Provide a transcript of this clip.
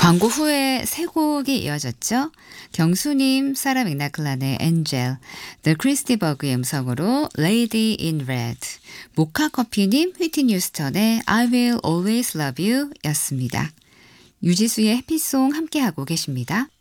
광고 후에 세 곡이 이어졌죠. 경수님, 사라 맥락클란의 엔젤, The 크리스티 버그의 음성으로 Lady in Red, 모카커피님, 휘트니 휴스턴의 I Will Always Love You 였습니다. 유지수의 해피송 함께하고 계십니다.